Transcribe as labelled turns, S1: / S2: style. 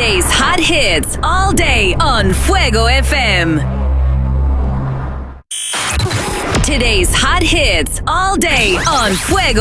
S1: Today's hot hits all day on Fuego FM. Today's hot hits all day on Fuego